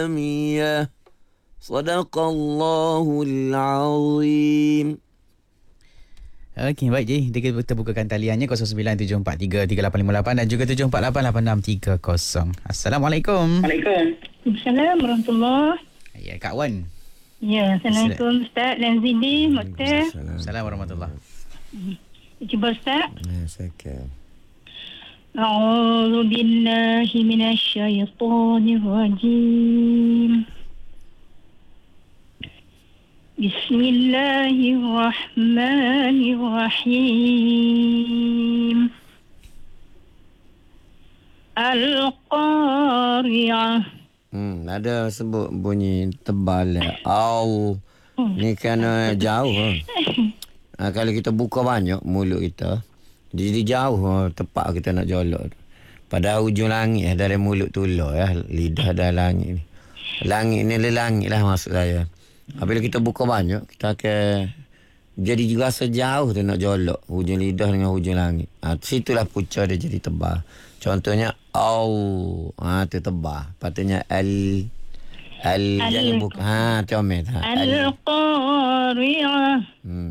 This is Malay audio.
السمية صدق الله العظيم. Okey, baik Ji. Kita bukakan taliannya 0974338858 dan juga 74886330. Assalamualaikum. Waalaikumsalam warahmatullahi. Ya, Kak Wan. Ya, Assalamualaikum Ustaz dan Zidi, Moktar. Assalamualaikum warahmatullahi. Cuba Ustaz. Sakit. A'udzu billahi minasyaitonir rajim. Bismillahirrahmanirrahim. Al-Qari'ah. Ada sebut bunyi tebal. Ni kena jauh. Kalau kita buka banyak mulut kita, jadi jauh tepat kita nak jolok. Pada hujung langit dari mulut tular lidah dah langit ni. Langit ni langit lah maksud saya. Apabila kita buka banyak, kita akan jadi juga sejauh tu nak jolok hujung lidah dengan hujung langit. Situlah punca dia jadi tebal. Contohnya tu tebal. Patutnya jangan buka. Comel. Al-Qari'ah.